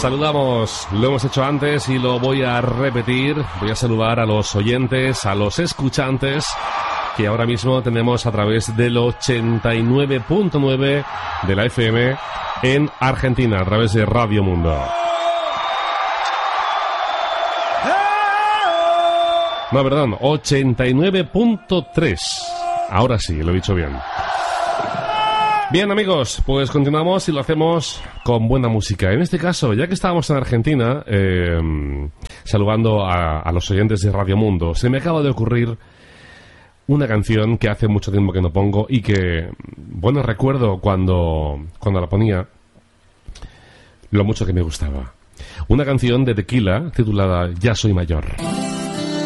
Saludamos, lo hemos hecho antes y lo voy a repetir. Voy a saludar a los oyentes, a los escuchantes que ahora mismo tenemos a través del 89.9 de la FM en Argentina, a través de Radio Mundo. No, perdón, 89.3. Ahora sí, lo he dicho bien. Bien, amigos, pues continuamos y lo hacemos con buena música. En este caso, ya que estábamos en Argentina, saludando a los oyentes de Radio Mundo, se me acaba de ocurrir una canción que hace mucho tiempo que no pongo y que, bueno, recuerdo cuando la ponía, lo mucho que me gustaba. Una canción de Tequila titulada Ya soy mayor.